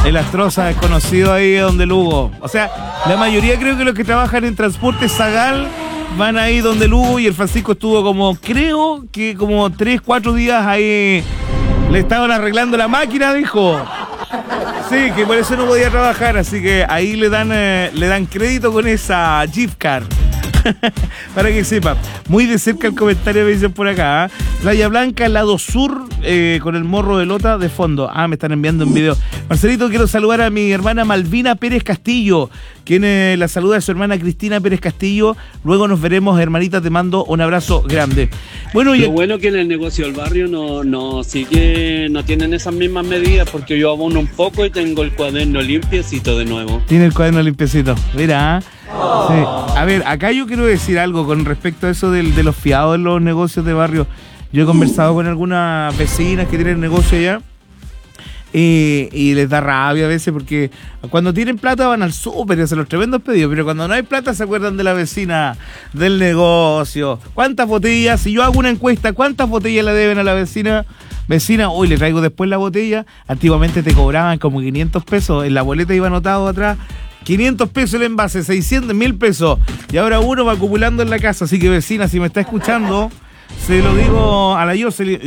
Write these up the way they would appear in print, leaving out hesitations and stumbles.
El Astroza es conocido ahí donde Lugo. O sea, la mayoría creo que los que trabajan en transporte Sagal van ahí donde Lugo, y el Francisco estuvo creo que como 3-4 días ahí. Le estaban arreglando la máquina, dijo. Sí, que por eso no podía trabajar, así que ahí le dan crédito con esa gift card. Para que sepa. Muy de cerca el comentario me dicen por acá. Playa Blanca, lado sur, con el morro de Lota de fondo. Me están enviando un video. Marcelito, quiero saludar a mi hermana Malvina Pérez Castillo, quien la saluda a su hermana Cristina Pérez Castillo. Luego nos veremos, hermanita, te mando un abrazo grande. Bueno, lo bueno que en el negocio del barrio no tienen esas mismas medidas, porque yo abono un poco y tengo el cuaderno limpiecito de nuevo. Tiene el cuaderno limpiecito, mira. Sí. A ver, acá yo quiero decir algo con respecto a eso de los fiados en los negocios de barrio. Yo he conversado con algunas vecinas que tienen negocio allá y les da rabia a veces, porque cuando tienen plata van al súper y hacen los tremendos pedidos, pero cuando no hay plata se acuerdan de la vecina del negocio. ¿Cuántas botellas? Si yo hago una encuesta, ¿cuántas botellas le deben a la vecina? Vecina, hoy le traigo después la botella. Antiguamente te cobraban como 500 pesos, en la boleta iba anotado atrás 500 pesos el envase, 600, 1000 pesos. Y ahora uno va acumulando en la casa. Así que, vecina, si me está escuchando, se lo digo a la Jocelyn.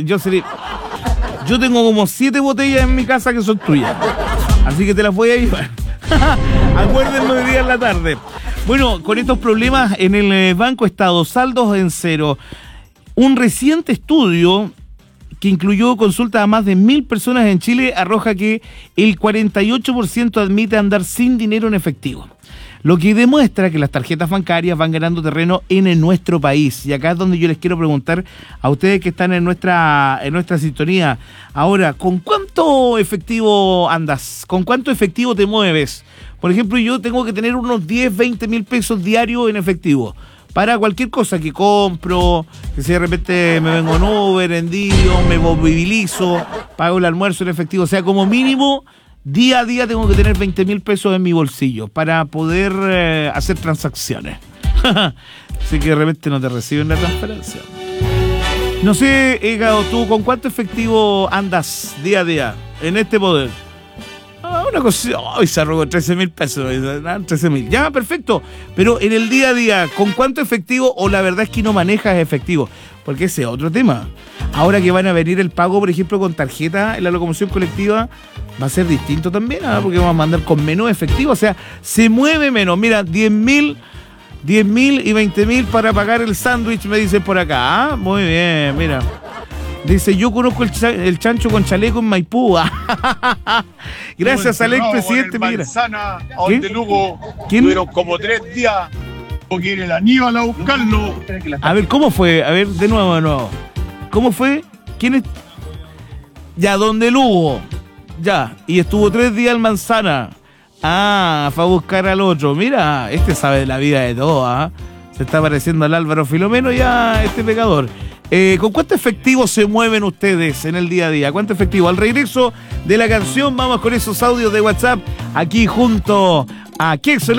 Yo tengo como 7 botellas en mi casa que son tuyas. Así que te las voy a llevar. Acuérdenme hoy día en la tarde. Bueno, con estos problemas en el Banco Estado, saldos en cero. Un reciente estudio que incluyó consultas a más de 1000 personas en Chile arroja que el 48% admite andar sin dinero en efectivo. Lo que demuestra que las tarjetas bancarias van ganando terreno en nuestro país. Y acá es donde yo les quiero preguntar a ustedes que están en nuestra sintonía. Ahora, ¿con cuánto efectivo andas? ¿Con cuánto efectivo te mueves? Por ejemplo, yo tengo que tener unos 10, 20 mil pesos diarios en efectivo para cualquier cosa que compro, que si de repente me vengo en Uber, en Dio, me movilizo, pago el almuerzo en efectivo. O sea, como mínimo, día a día tengo que tener 20 mil pesos en mi bolsillo para poder hacer transacciones. Así que de repente no te reciben la transferencia. No sé, Egao, tú, ¿con cuánto efectivo andas día a día en este poder? Una cosa, se arrogó 13 mil pesos, 13 mil, ya, perfecto, pero en el día a día, ¿con cuánto efectivo? O la verdad es que no manejas efectivo, porque ese es otro tema. Ahora que van a venir el pago, por ejemplo, con tarjeta en la locomoción colectiva, va a ser distinto también, porque vamos a mandar con menos efectivo, o sea, se mueve menos. Mira, 10 mil y 20 mil para pagar el sándwich, me dicen por acá. Muy bien, mira. Dice, yo conozco el chancho con chaleco en Maipú. Gracias, Alex, presidente. Mira. Manzana, a donde Lugo tuvieron como 3 días porque ir el Aníbal a buscarlo. A ver, ¿cómo fue? A ver, de nuevo. ¿Cómo fue? ¿Quién es? Ya, donde Lugo. Ya, y estuvo 3 días en Manzana. Fue a buscar al otro. Mira, este sabe de la vida de todo, Se está pareciendo al Álvaro Filomeno ya, este pecador. ¿Con cuánto efectivo se mueven ustedes en el día a día? ¿Cuánto efectivo? Al regreso de la canción vamos con esos audios de WhatsApp aquí junto a Kexel.